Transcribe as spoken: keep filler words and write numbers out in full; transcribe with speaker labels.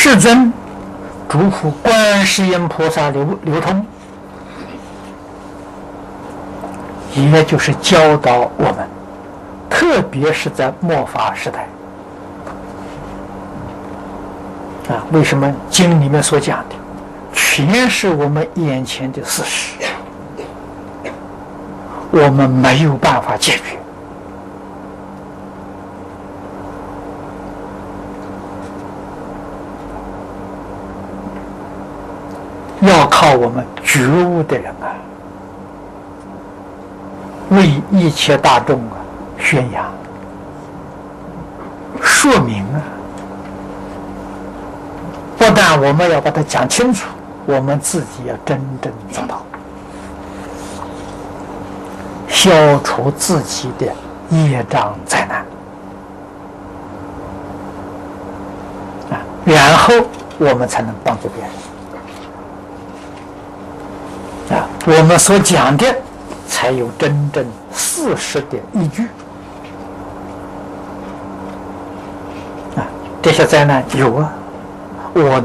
Speaker 1: 世尊嘱咐观世音菩萨流流通，也就是教导我们，特别是在末法时代啊，为什么经里面所讲的全是我们眼前的事实，我们没有办法解决，要靠我们觉悟的人啊，为一切大众啊宣扬、说明啊。不但我们要把它讲清楚，我们自己要真正做到，消除自己的业障灾难啊，然后我们才能帮助别人啊。我们所讲的才有真正事实的依据啊。这些灾难有啊，我